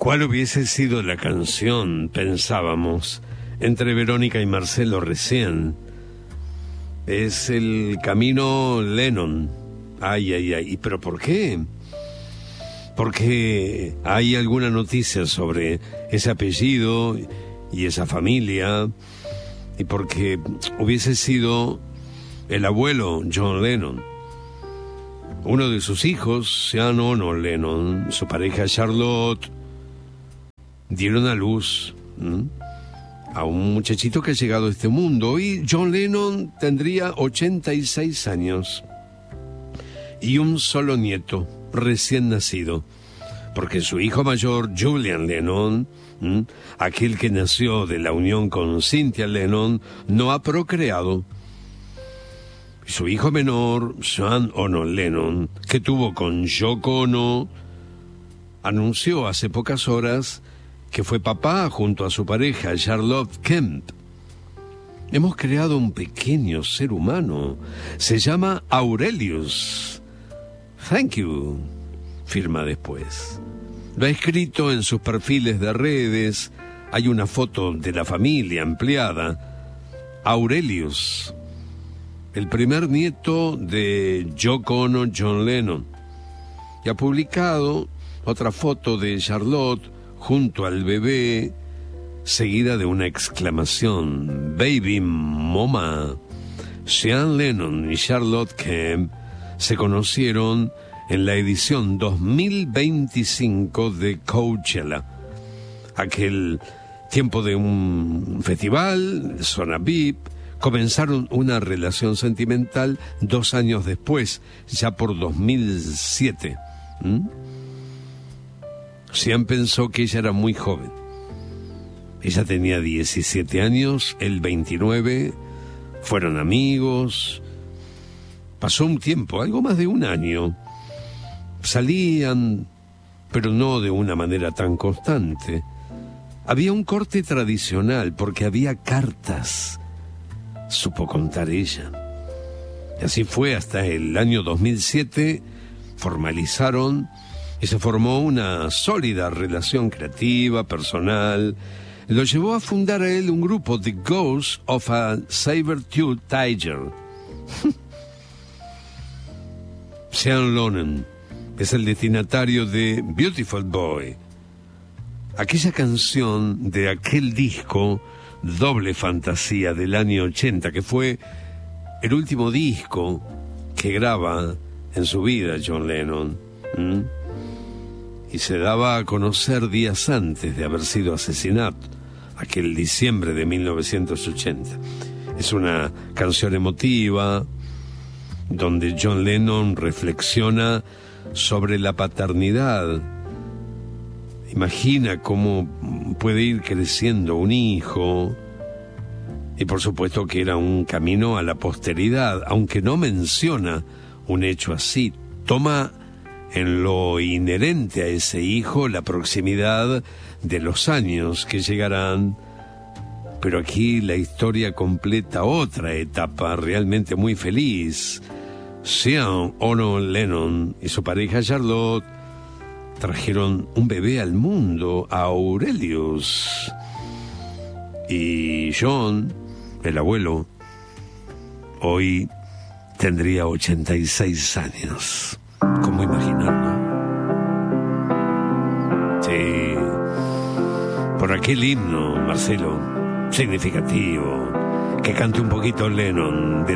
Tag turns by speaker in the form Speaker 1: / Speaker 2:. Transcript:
Speaker 1: ¿Cuál hubiese sido la canción, pensábamos, entre Verónica y Marcelo recién? Es el camino Lennon. Ay, ay, ay. ¿Pero por qué? Porque hay alguna noticia sobre ese apellido y esa familia, y porque hubiese sido el abuelo John Lennon. Uno de sus hijos, Sean Ono Lennon, su pareja Charlotte, dieron a luz a un muchachito que ha llegado a este mundo. Y John Lennon tendría 86 años y un solo nieto recién nacido, porque su hijo mayor, Julian Lennon, aquel que nació de la unión con Cynthia Lennon, no ha procreado. Su hijo menor, Sean Ono Lennon, que tuvo con Yoko Ono, anunció hace pocas horas que fue papá junto a su pareja Charlotte Kemp. Hemos creado un pequeño ser humano. Se llama Aurelius. Thank you, firma después. Lo ha escrito en sus perfiles de redes. Hay una foto de la familia ampliada. Aurelius, el primer nieto de Yoko Ono, John Lennon. Y ha publicado otra foto de Charlotte junto al bebé, seguida de una exclamación: Baby Mama. Sean Lennon y Charlotte Kemp se conocieron en la edición 2025 de Coachella, aquel tiempo de un festival, zona VIP. Comenzaron una relación sentimental 2 años después, ya por 2007. Sean pensó que ella era muy joven. Ella tenía 17 años, él 29, fueron amigos. Pasó un tiempo, algo más de un año. Salían, pero no de una manera tan constante. Había un corte tradicional porque había cartas, supo contar ella. Y así fue hasta el año 2007, formalizaron y se formó una sólida relación creativa, personal. Lo llevó a fundar a él un grupo, The Ghost of a Saber-Tooth Tiger. Sean Lennon es el destinatario de Beautiful Boy, aquella canción de aquel disco Doble Fantasía del año 80, que fue el último disco que graba en su vida John Lennon. Y se daba a conocer días antes de haber sido asesinado, aquel diciembre de 1980. Es una canción emotiva donde John Lennon reflexiona sobre la paternidad. Imagina cómo puede ir creciendo un hijo, y por supuesto que era un camino a la posteridad, aunque no menciona un hecho así. Toma en lo inherente a ese hijo la proximidad de los años que llegarán, pero aquí la historia completa otra etapa realmente muy feliz. Sean Ono Lennon y su pareja Charlotte trajeron un bebé al mundo, a Aurelius. Y John, el abuelo, hoy tendría 86 años. ¿Cómo imaginarlo? Sí, por aquel himno, Marcelo, significativo, que cante un poquito Lennon de